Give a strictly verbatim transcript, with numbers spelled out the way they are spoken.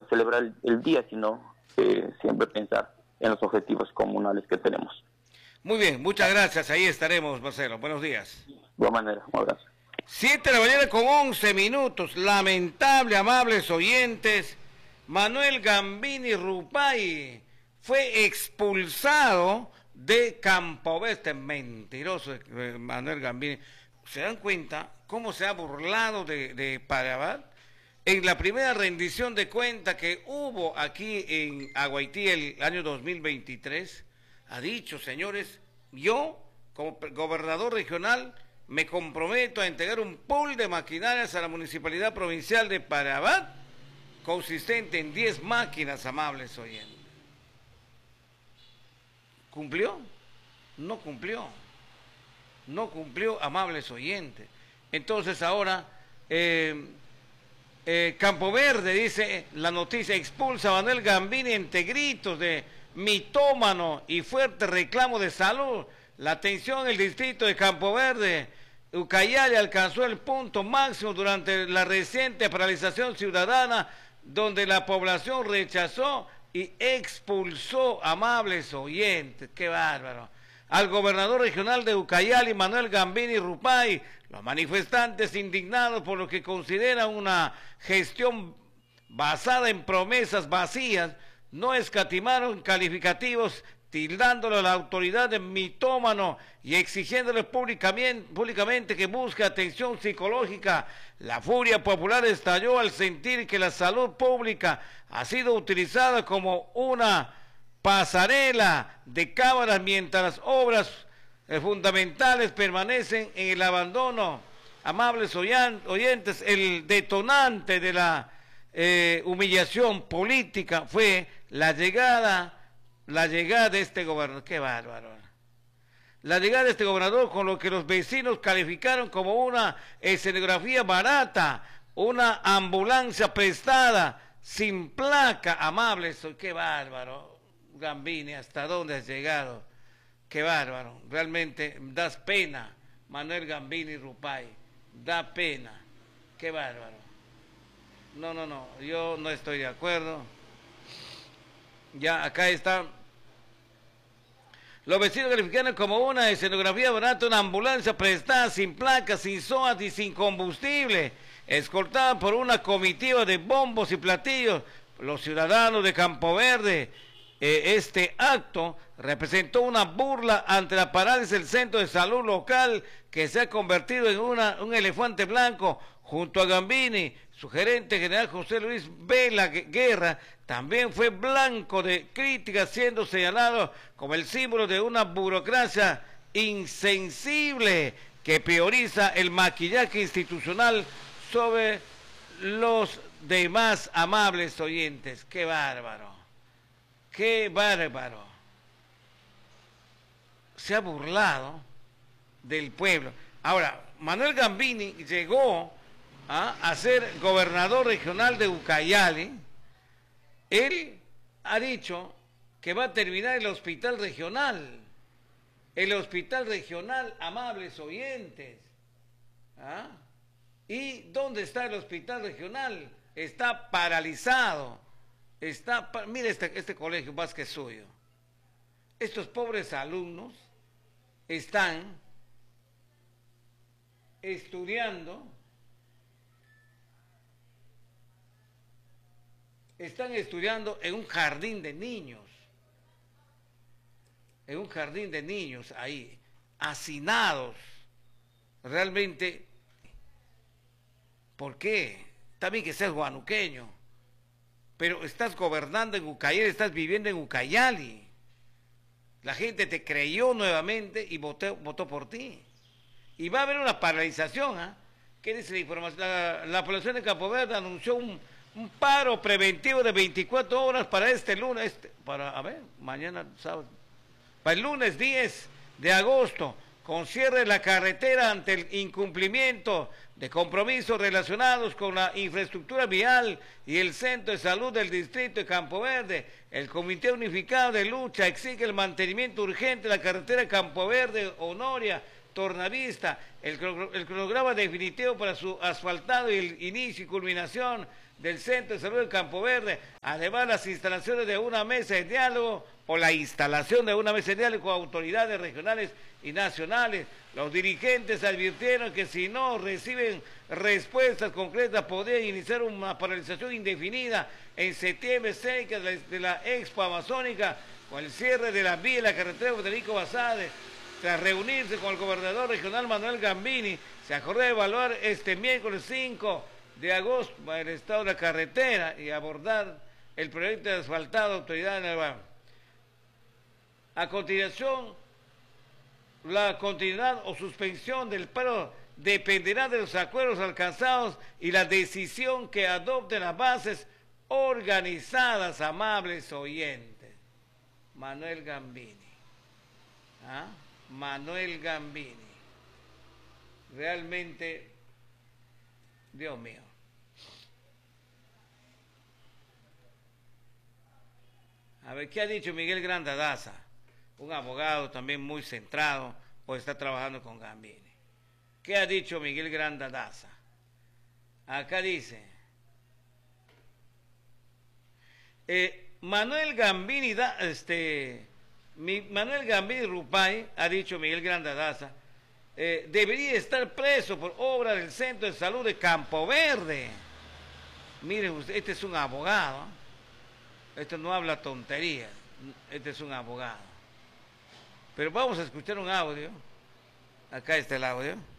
celebrar el, el día, sino eh, siempre pensar en los objetivos comunales que tenemos. Muy bien, muchas gracias. Ahí estaremos, Marcelo. Buenos días. De igual manera, un abrazo. Siete de la mañana con once minutos. Lamentable, amables oyentes. Manuel Gambini Rupay fue expulsado de Campo Verde. Mentiroso, eh, Manuel Gambini. ¿Se dan cuenta cómo se ha burlado de, de Parabat? En la primera rendición de cuenta que hubo aquí en Aguaití el año dos mil veintitrés, ha dicho, señores, yo como gobernador regional me comprometo a entregar un pool de maquinarias a la Municipalidad Provincial de Parabat, consistente en diez máquinas, amables oyentes. ¿Cumplió? No cumplió. No cumplió, amables oyentes. Entonces ahora, eh, eh, Campo Verde, dice la noticia, expulsa a Manuel Gambini entre gritos de mitómano y fuerte reclamo de salud. La atención en el distrito de Campo Verde, Ucayali, alcanzó el punto máximo durante la reciente paralización ciudadana, donde la población rechazó y expulsó, amables oyentes, qué bárbaro, al gobernador regional de Ucayali, Manuel Gambini Rupay. Los manifestantes, indignados por lo que consideran una gestión basada en promesas vacías, no escatimaron calificativos, tildándolo a la autoridad de mitómano y exigiéndole públicamente, públicamente que busque atención psicológica. La furia popular estalló al sentir que la salud pública ha sido utilizada como una pasarela de cámaras mientras las obras eh, fundamentales permanecen en el abandono. Amables oyentes, el detonante de la eh, humillación política fue la llegada la llegada de este gobernador. Qué bárbaro. La llegada de este gobernador, con lo que los vecinos calificaron como una escenografía barata, una ambulancia prestada sin placa, amables. Qué bárbaro, Gambini, ¿hasta dónde has llegado? Qué bárbaro, realmente das pena, Manuel Gambini Rupay, da pena, qué bárbaro. No, no, no, yo no estoy de acuerdo. Ya, acá está. Los vecinos calificaron como una escenografía barata, una ambulancia prestada sin placas, sin S O A T y sin combustible, escoltada por una comitiva de bombos y platillos. Los ciudadanos de Campo Verde, eh, este acto representó una burla ante la parálisis del centro de salud local, que se ha convertido en una, un elefante blanco. Junto a Gambini, su gerente general José Luis Vela Guerra también fue blanco de críticas, siendo señalado como el símbolo de una burocracia insensible que prioriza el maquillaje institucional sobre los demás, amables oyentes. ¡Qué bárbaro! ¡Qué bárbaro! Se ha burlado del pueblo. Ahora, Manuel Gambini llegó ¿Ah? a ser gobernador regional de Ucayali. Él ha dicho que va a terminar el hospital regional. El hospital regional, amables oyentes. ¿Ah? ¿Y dónde está el hospital regional? Está paralizado. Está, mire este, este colegio más que suyo. Estos pobres alumnos están estudiando Están estudiando en un jardín de niños, en un jardín de niños ahí, hacinados. Realmente, ¿por qué? También que seas guanuqueño, pero estás gobernando en Ucayali, estás viviendo en Ucayali. La gente te creyó nuevamente y votó, votó por ti. Y va a haber una paralización, ¿ah? ¿eh? ¿Qué dice la información? La, la población de Campo Verde anunció un Un paro preventivo de veinticuatro horas para este lunes, este, para, a ver, mañana, sábado, para el lunes diez de agosto, con cierre de la carretera ante el incumplimiento de compromisos relacionados con la infraestructura vial y el centro de salud del distrito de Campo Verde. El Comité Unificado de Lucha exige el mantenimiento urgente de la carretera Campo Verde, Honoria, Tornavista, el, el cronograma definitivo para su asfaltado y el inicio y culminación del Centro de Salud de Campo Verde, además las instalaciones de una mesa de diálogo o la instalación de una mesa de diálogo con autoridades regionales y nacionales. Los dirigentes advirtieron que si no reciben respuestas concretas podrían iniciar una paralización indefinida en septiembre cerca de la Expo Amazónica con el cierre de la vía y la carretera Federico Basade. Tras reunirse con el gobernador regional Manuel Gambini, se acordó evaluar este miércoles cinco de agosto el estado de la carretera y abordar el proyecto de asfaltado de autoridades en el barrio. A continuación, la continuidad o suspensión del paro dependerá de los acuerdos alcanzados y la decisión que adopten las bases organizadas, amables oyentes. Manuel Gambini. ¿Ah? Manuel Gambini. Realmente, Dios mío. A ver, ¿qué ha dicho Miguel Grandadaza? Un abogado también muy centrado, o está trabajando con Gambini. ¿Qué ha dicho Miguel Grandadaza? Acá dice, eh, Manuel Gambini, da, este, mi, Manuel Gambini Rupay, ha dicho Miguel Grandadaza, eh, debería estar preso por obra del Centro de Salud de Campo Verde. Miren usted, este es un abogado, ¿eh? Este no habla tonterías, este es un abogado. Pero vamos a escuchar un audio. Acá está el audio.